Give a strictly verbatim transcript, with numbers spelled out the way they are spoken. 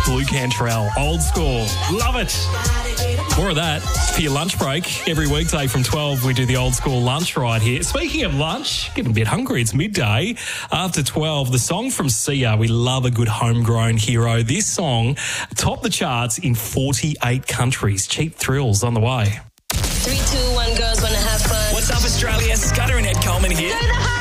Blue Cantrell, Old School. Love it. More of that for your lunch break. Every weekday from twelve, we do the Old School lunch right here. Speaking of lunch, getting a bit hungry. It's midday. After twelve, the song from Sia. We love a good homegrown hero. This song topped the charts in forty-eight countries. Cheap Thrills on the way. Three, two, one, girls wanna have fun. What's up, Australia? Scudder and Ed Coleman here.